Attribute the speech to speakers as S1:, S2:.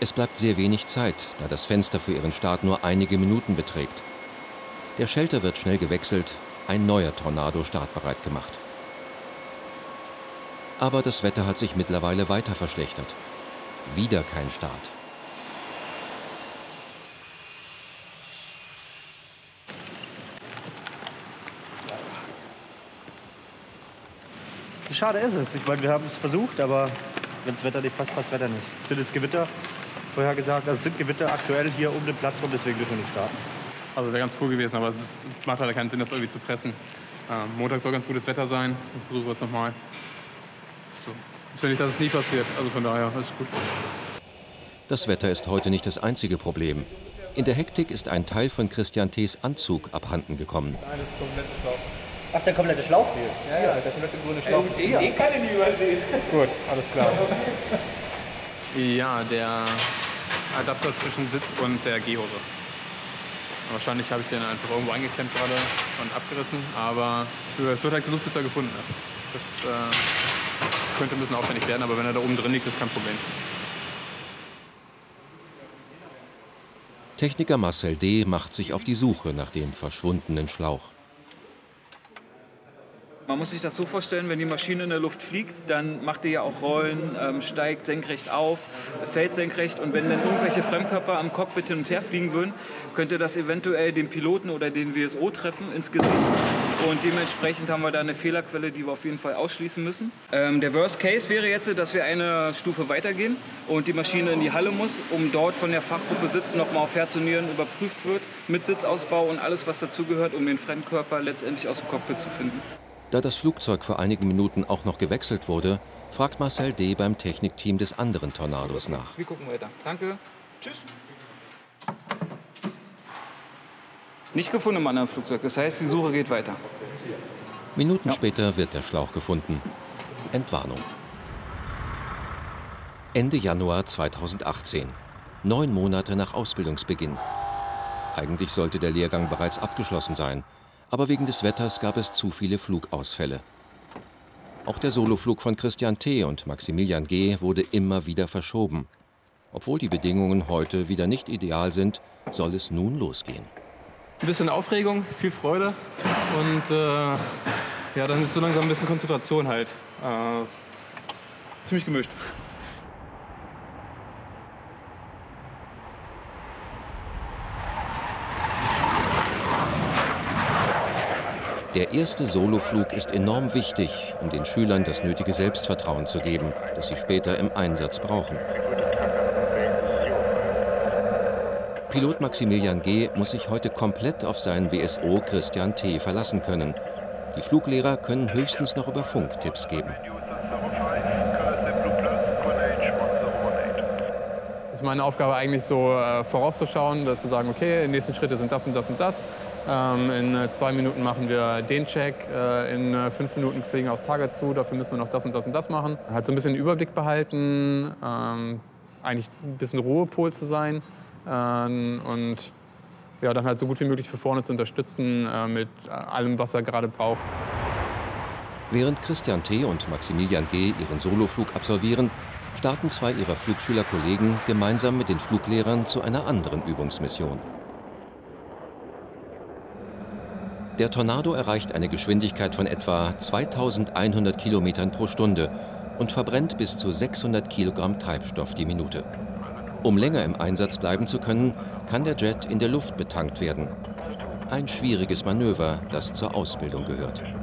S1: Es bleibt sehr wenig Zeit, da das Fenster für ihren Start nur einige Minuten beträgt. Der Shelter wird schnell gewechselt, ein neuer Tornado startbereit gemacht. Aber das Wetter hat sich mittlerweile weiter verschlechtert. Wieder kein Start.
S2: Schade ist es. Ich meine, wir haben es versucht, aber wenn das Wetter nicht passt, passt das Wetter nicht. Es sind jetzt Gewitter, vorher gesagt, also es sind Gewitter aktuell hier um den Platz rum, deswegen dürfen wir nicht starten.
S3: Also wäre ganz cool gewesen, aber macht halt keinen Sinn, das irgendwie zu pressen. Montag soll ganz gutes Wetter sein. Ich versuche es nochmal. So. Ich will nicht, dass es nie passiert. Also von daher, alles gut.
S1: Das Wetter ist heute nicht das einzige Problem. In der Hektik ist ein Teil von Christian T.'s Anzug abhanden gekommen.
S3: Alles komplett Schlauch.
S2: Ach, der komplette Schlauch fehlt?
S3: Ja, der komplette grüne Schlauch.
S2: Den kann ich nicht übersehen.
S3: Gut, alles klar. Ja, der Adapter zwischen Sitz und der Gehhose. Wahrscheinlich habe ich den einfach irgendwo eingeklemmt gerade und abgerissen, aber es wird halt gesucht, bis er gefunden ist. Das könnte ein bisschen aufwendig werden, aber wenn er da oben drin liegt, ist kein Problem.
S1: Techniker Marcel D. macht sich auf die Suche nach dem verschwundenen Schlauch.
S4: Man muss sich das so vorstellen, wenn die Maschine in der Luft fliegt, dann macht die ja auch Rollen, steigt senkrecht auf, fällt senkrecht. Und wenn dann irgendwelche Fremdkörper am Cockpit hin und her fliegen würden, könnte das eventuell den Piloten oder den WSO treffen ins Gesicht. Und dementsprechend haben wir da eine Fehlerquelle, die wir auf jeden Fall ausschließen müssen. Der Worst Case wäre jetzt, dass wir eine Stufe weitergehen und die Maschine in die Halle muss, um dort von der Fachgruppe Sitz nochmal auf Herz und Nieren überprüft wird, mit Sitzausbau und alles, was dazugehört, um den Fremdkörper letztendlich aus dem Cockpit zu finden.
S1: Da das Flugzeug vor einigen Minuten auch noch gewechselt wurde, fragt Marcel D. beim Technikteam des anderen Tornados nach.
S4: Wir gucken weiter. Danke. Tschüss. Nicht gefunden im anderen Flugzeug. Das heißt, die Suche geht weiter.
S1: Minuten später wird der Schlauch gefunden. Entwarnung. Ende Januar 2018. 9 Monate nach Ausbildungsbeginn. Eigentlich sollte der Lehrgang bereits abgeschlossen sein. Aber wegen des Wetters gab es zu viele Flugausfälle. Auch der Soloflug von Christian T. und Maximilian G. wurde immer wieder verschoben. Obwohl die Bedingungen heute wieder nicht ideal sind, soll es nun losgehen.
S3: Ein bisschen Aufregung, viel Freude und ja, dann ist so langsam ein bisschen Konzentration halt. Ziemlich gemischt.
S1: Der erste Soloflug ist enorm wichtig, um den Schülern das nötige Selbstvertrauen zu geben, das sie später im Einsatz brauchen. Pilot Maximilian G. muss sich heute komplett auf seinen WSO Christian T. verlassen können. Die Fluglehrer können höchstens noch über Funk Tipps geben.
S3: Es ist meine Aufgabe eigentlich so vorauszuschauen, zu sagen, okay, die nächsten Schritte sind das und das und das. In 2 Minuten machen wir den Check, in 5 Minuten fliegen wir aufs Target zu, dafür müssen wir noch das und das und das machen. Halt so ein bisschen den Überblick behalten, eigentlich ein bisschen Ruhepol zu sein und ja, dann halt so gut wie möglich für vorne zu unterstützen mit allem, was er gerade braucht.
S1: Während Christian T. und Maximilian G. ihren Soloflug absolvieren, starten 2 ihrer Flugschülerkollegen gemeinsam mit den Fluglehrern zu einer anderen Übungsmission. Der Tornado erreicht eine Geschwindigkeit von etwa 2100 Kilometern pro Stunde und verbrennt bis zu 600 Kilogramm Treibstoff die Minute. Um länger im Einsatz bleiben zu können, kann der Jet in der Luft betankt werden. Ein schwieriges Manöver, das zur Ausbildung gehört.